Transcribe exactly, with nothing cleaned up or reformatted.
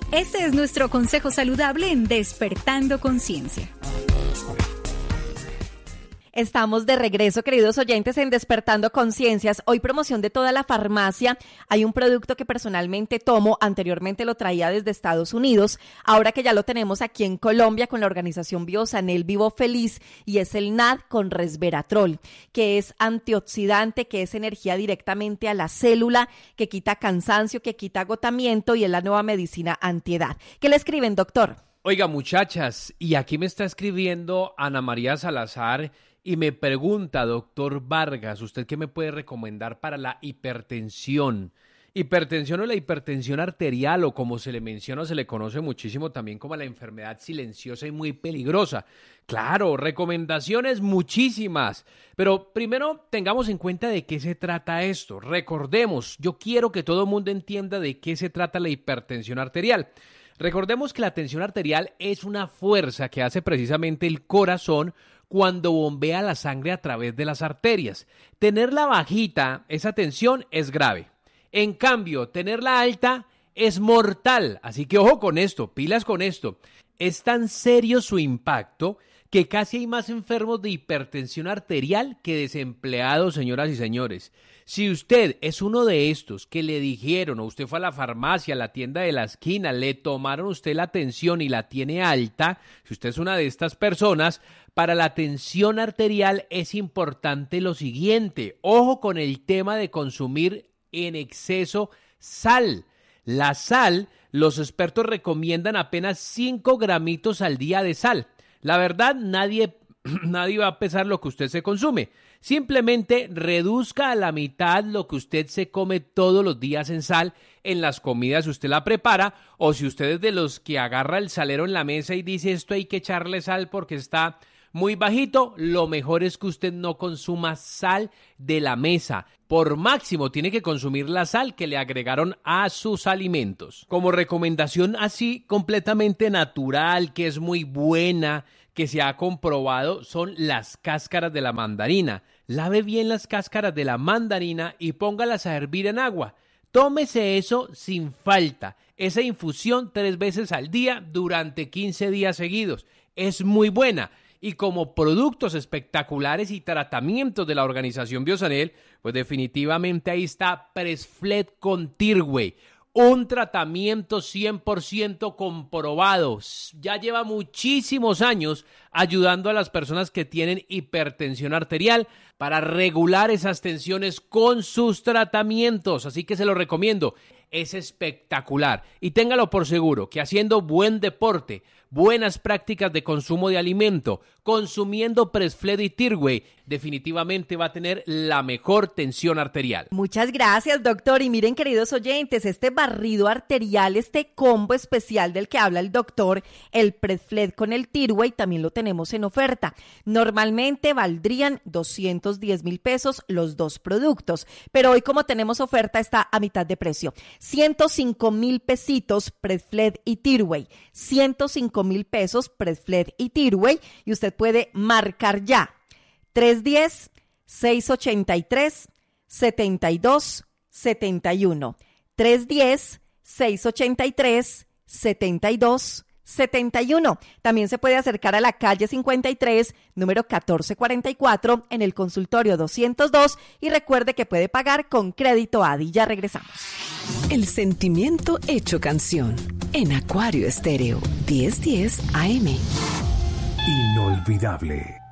Este es nuestro consejo saludable en Despertando Conciencia. Estamos de regreso, queridos oyentes, en Despertando Conciencias. Hoy promoción de toda la farmacia. Hay un producto que personalmente tomo, anteriormente lo traía desde Estados Unidos, ahora que ya lo tenemos aquí en Colombia con la organización Biosanel Vivo Feliz, y es el N A D con resveratrol, que es antioxidante, que es energía directamente a la célula, que quita cansancio, que quita agotamiento y es la nueva medicina antiedad. ¿Qué le escriben, doctor? Oiga, muchachas, y aquí me está escribiendo Ana María Salazar y me pregunta, doctor Vargas, ¿usted qué me puede recomendar para la hipertensión? Hipertensión o la hipertensión arterial, o como se le menciona, se le conoce muchísimo también como la enfermedad silenciosa y muy peligrosa. Claro, recomendaciones muchísimas, pero primero tengamos en cuenta de qué se trata esto. Recordemos, yo quiero que todo el mundo entienda de qué se trata la hipertensión arterial. Recordemos que la tensión arterial es una fuerza que hace precisamente el corazón cuando bombea la sangre a través de las arterias. Tenerla bajita, esa tensión es grave. En cambio, tenerla alta es mortal. Así que ojo con esto, pilas con esto. Es tan serio su impacto que casi hay más enfermos de hipertensión arterial que desempleados, señoras y señores. Si usted es uno de estos que le dijeron, o usted fue a la farmacia, a la tienda de la esquina, le tomaron usted la tensión y la tiene alta, si usted es una de estas personas, para la tensión arterial es importante lo siguiente. Ojo con el tema de consumir en exceso sal. La sal, los expertos recomiendan apenas cinco gramitos al día de sal. La verdad, nadie, nadie va a pesar lo que usted se consume. Simplemente reduzca a la mitad lo que usted se come todos los días en sal en las comidas si usted la prepara, o si usted es de los que agarra el salero en la mesa y dice esto hay que echarle sal porque está muy bajito, lo mejor es que usted no consuma sal de la mesa. Por máximo tiene que consumir la sal que le agregaron a sus alimentos. Como recomendación así completamente natural, que es muy buena, que se ha comprobado, son las cáscaras de la mandarina. Lave bien las cáscaras de la mandarina y póngalas a hervir en agua. Tómese eso sin falta, esa infusión tres veces al día durante quince días seguidos. Es muy buena. Y como productos espectaculares y tratamientos de la organización Biosanel, pues definitivamente ahí está Presfled con Tirway. Un tratamiento cien por ciento comprobado. Ya lleva muchísimos años ayudando a las personas que tienen hipertensión arterial para regular esas tensiones con sus tratamientos. Así que se lo recomiendo. Es espectacular. Y téngalo por seguro que haciendo buen deporte, buenas prácticas de consumo de alimento, consumiendo Presfled y Tirway, definitivamente va a tener la mejor tensión arterial. Muchas gracias, doctor. Y miren, queridos oyentes, este barrido arterial, este combo especial del que habla el doctor, el Presfled con el Tirway, también lo tenemos en oferta. Normalmente valdrían doscientos diez mil pesos los dos productos, pero hoy como tenemos oferta está a mitad de precio. ciento cinco mil pesitos Presfled y Tirway, ciento cinco mil pesos Presfled y Tirway, y usted puede marcar ya tres uno cero, seis ocho tres, siete dos siete uno, tres uno cero, seis ocho tres, siete dos siete uno. También se puede acercar a la calle cincuenta y tres, número catorce cuarenta y cuatro, en el consultorio doscientos dos, y recuerde que puede pagar con crédito A D I. Ya regresamos. El sentimiento hecho canción en Acuario Estéreo diez diez A M. Inolvidable.